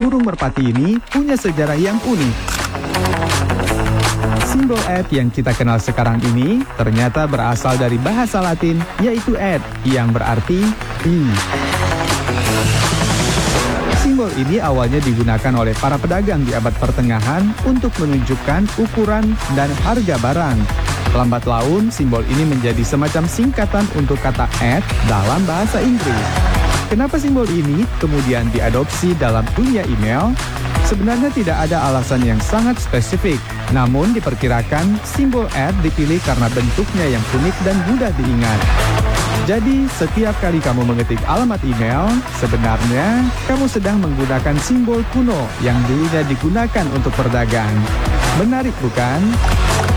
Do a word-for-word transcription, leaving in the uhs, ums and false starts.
burung merpati ini punya sejarah yang unik. Simbol at yang kita kenal sekarang ini ternyata berasal dari bahasa Latin, yaitu ad, yang berarti di. Simbol ini awalnya digunakan oleh para pedagang di abad pertengahan untuk menunjukkan ukuran dan harga barang. Lambat laun, simbol ini menjadi semacam singkatan untuk kata at dalam bahasa Inggris. Kenapa simbol ini kemudian diadopsi dalam dunia email? Sebenarnya tidak ada alasan yang sangat spesifik, namun diperkirakan simbol at dipilih karena bentuknya yang unik dan mudah diingat. Jadi, setiap kali kamu mengetik alamat email, sebenarnya kamu sedang menggunakan simbol kuno yang dulunya digunakan untuk berdagang. Menarik bukan?